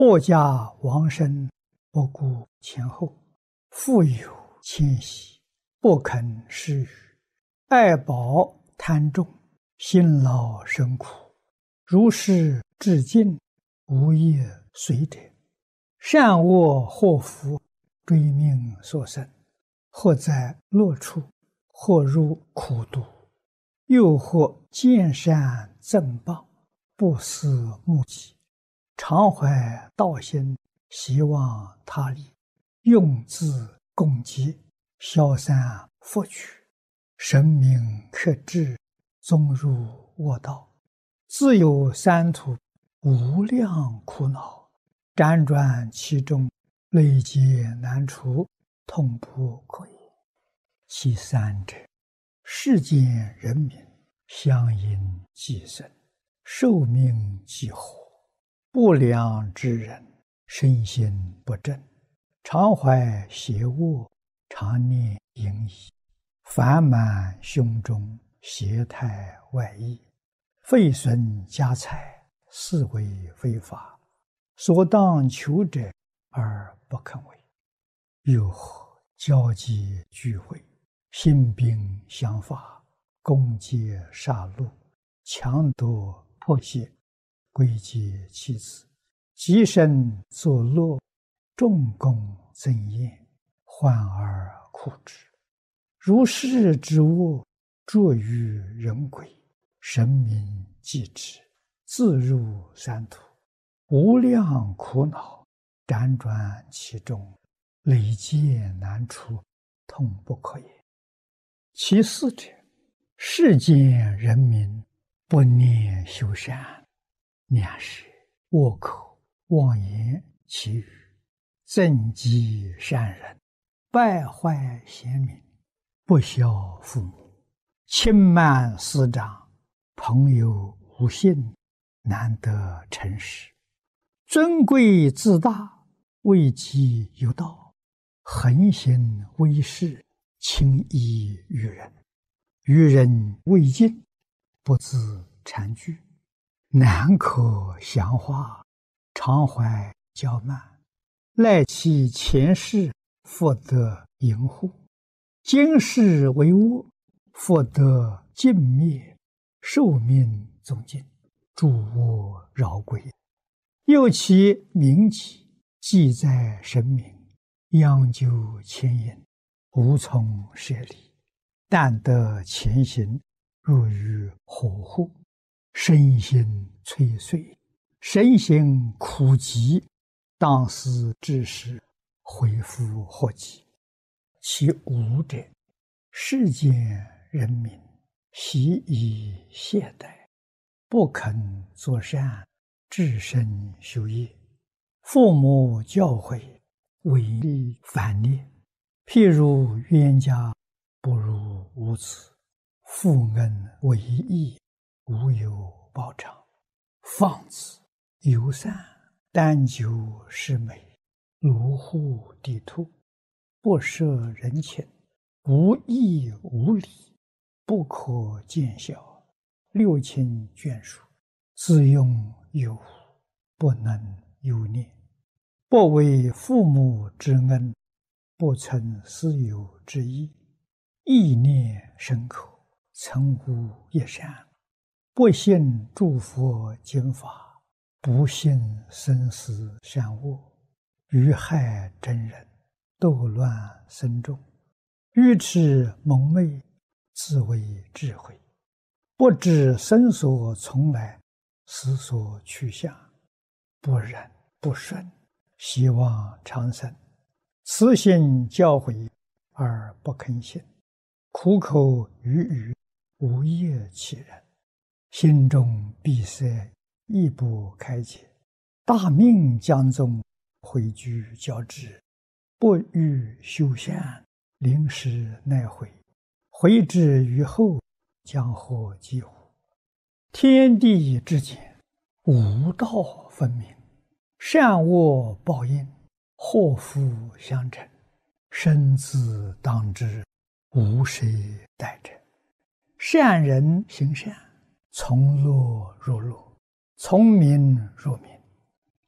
破家亡身，不顾前后，富有迁徙，不肯施予，爱宝贪重，辛劳生苦，如是至尽，无业随者，善恶祸福，追命所生，或在乐处，或入苦毒，又或见善赠报，不思目己，常怀道心，希望他利，用自共济，消散福取，神明克制，踪入恶道，自有三途，无量苦恼，辗转其中，累劫难除，痛不可言。其三者，世间人民相因寄生，寿命几何，不良之人，身心不正，常怀邪恶，常念淫逸，烦满胸中，邪态外溢，废损家财，是为非法，所当求者而不肯为。又或交际聚会，兴兵相伐，攻击杀戮，强夺迫胁，归结妻子，极身作乐，重功增艳，患而苦之。如是之恶，著于人鬼，神明继之，自入三途，无量苦恼，辗转其中，累劫难除，痛不可言。其四者，世间人民不念修善，两是恶口妄言其语，憎嫉善人，败坏贤明，不孝父母，轻慢师长，朋友无信，难得诚实，尊贵自大，位极有道，横行威势，轻易于人，于人未尽，不自惭惧，难可详化，常怀骄慢，赖其前世，复得淫护，今世为恶，复得尽灭，寿命终尽，诸恶饶归。又其名己，记在神明，央究牵引，无从舍离，但得前行，入于火户，身心摧碎，身心苦极，当思之时，恢复祸及。其五者，世间人民习以懈怠，不肯作善，至身修业，父母教诲，违逆反逆，譬如冤家，不如无子，负恩为义，无有报偿，放子游散，单求是美，卢户地兔，不摄人情，无义无礼，不可见效，六亲眷属，自用有无，不能有念，不为父母之恩，不存私有之意，意念深刻，曾无一善，不信诸佛经法，不信生死善恶，于害真人，斗乱僧众，愚痴蒙昧，自为智慧，不知生所从来，死所去向，不忍不顺，希望长生，慈心教诲而不肯信，苦口语语，无业其人，心中闭塞，亦不开解，大命将终，毁居交织，不欲修善，临时奈悔，悔之于后，将获几乎？天地之间，无道分明，善恶报应，祸福相承，生自当之，无谁代者。善人行善，从乐入乐，从名入名，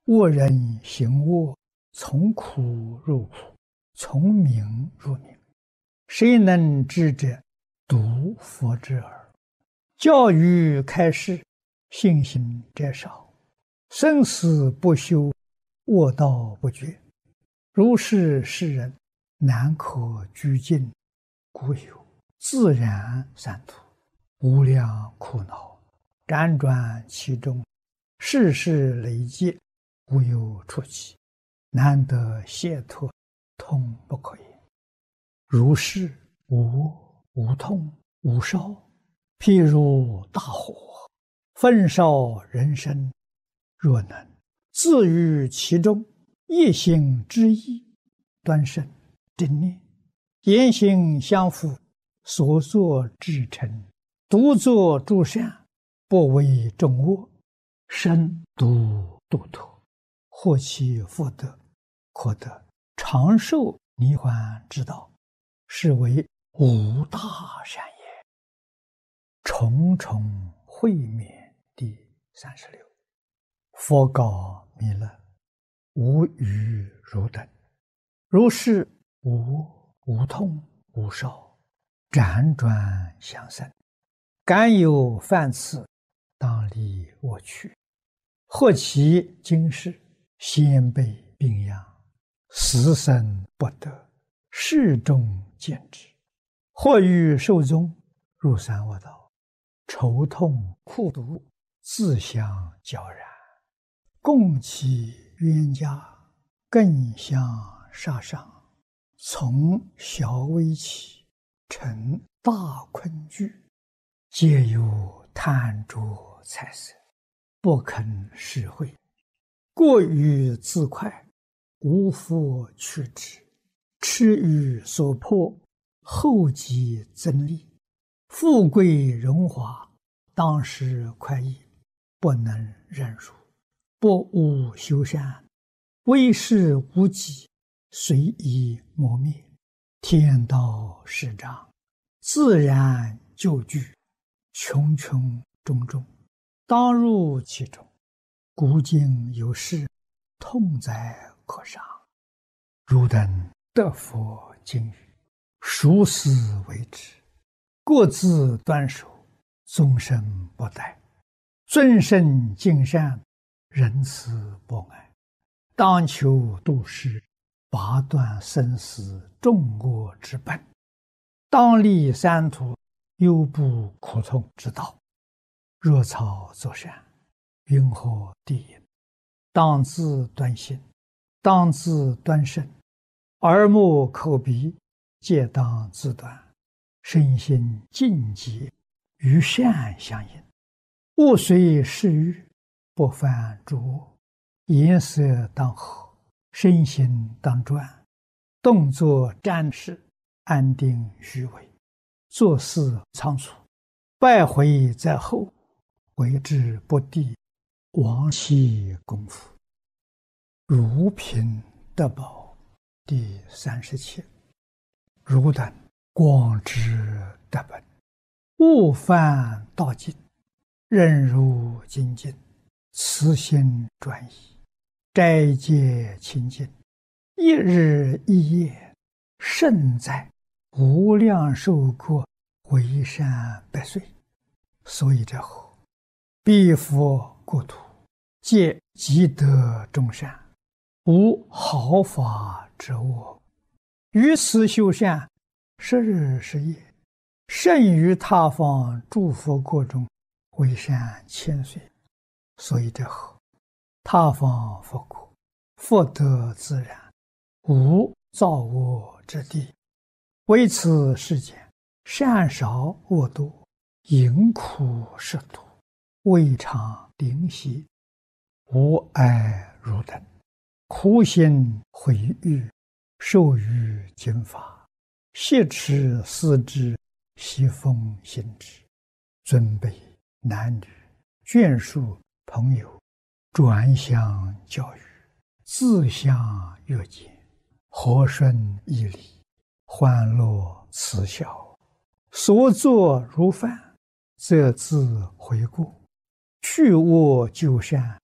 恶人行恶，从苦入苦，从名入名。谁能知者？独佛之耳。教育开示，信心者少。生死不休，恶道不绝。如是世人，难可居尽。故有自然三途，无量苦恼，辗转其中，世事累劫，无有出期，难得解脱，痛不可言。如是无痛无烧，譬如大火，焚烧人身。若能自于其中，一心之意，端慎正念，言行相符，所作至诚，独作诸善，不为众恶，身独度脱，获其福德，可得长寿涅槃之道，是为无大善也。重重会面第36。佛告弥勒：无余如等，如是无痛无烧，辗转相生，敢有犯次，当离我去。或其今世，先被病殃，死生不得，世众见之；或欲寿终，入三恶道，愁痛苦毒，自相交然。共其冤家，更相杀伤，从小危起，成大困局，皆有贪着财色，不肯施惠，过于自快，无复去之，痴于所迫，后继增利，富贵荣华，当时快意，不能忍辱，不务修善，为事无己，随意磨灭，天道始长，自然就具，穷穷种种，当入其中。古今有事，痛哉可伤。汝等得佛经语，熟思为之，各自端守，终身不殆，尊圣敬善，仁慈博爱，当求度世，拔断生死众恶之本，当立三途，忧怖苦痛之道。若草作善，云何地也？当自端心，当自端身，耳目口鼻皆当自端，身心净洁，与善相应。勿随世欲，不犯诸恶，颜色当和，身心当专，动作暂时，安定虚伪，做事仓促，败毁在后，为之不第，亡其功夫。如品德宝第37。汝等广知德本，勿犯道境，忍辱精进，慈心专一，斋戒清净，一日一夜，胜在无量寿国，为善百岁。所以者后，彼佛国土，皆积德众善，无毫发之恶。于此修善，10日10夜，胜于他方诸佛国中，为善千岁。所以者后，他方佛国，福德自然，无造恶之地。为此世间，善少恶多，淫苦食毒，未尝灵犀，无碍汝等，苦心毁誉，受于经法，挟持思之，悉奉行之。尊卑男女，眷属朋友，转相教育，自相约见，和顺义理，欢乐慈孝，所作如犯，则自悔过，去恶就善，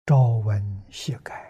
朝闻夕改。